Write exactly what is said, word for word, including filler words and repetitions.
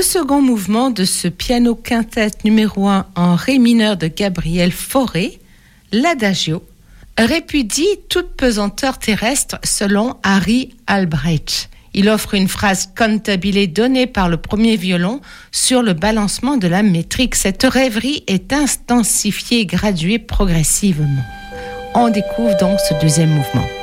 Le second mouvement de ce piano quintette numéro un en ré mineur de Gabriel Fauré, l'Adagio, répudie toute pesanteur terrestre selon Harry Albrecht. Il offre une phrase cantabile donnée par le premier violon sur le balancement de la métrique. Cette rêverie est intensifiée et graduée progressivement. On découvre donc ce deuxième mouvement.